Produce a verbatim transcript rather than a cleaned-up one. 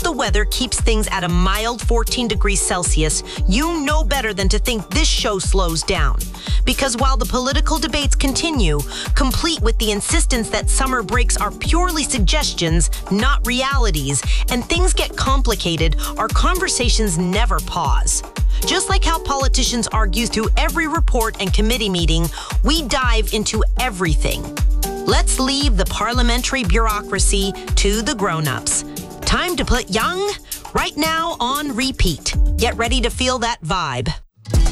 the weather keeps things at a mild fourteen degrees Celsius, you know better than to think this show slows down. Because while the political debates continue, complete with the insistence that summer breaks are purely suggestions, not realities, and things get complicated, our conversations never pause. Just like how politicians argue through every report and committee meeting, we dive into everything. Let's leave the parliamentary bureaucracy to the grown-ups. Time to put Young right now on repeat. Get ready to feel that vibe.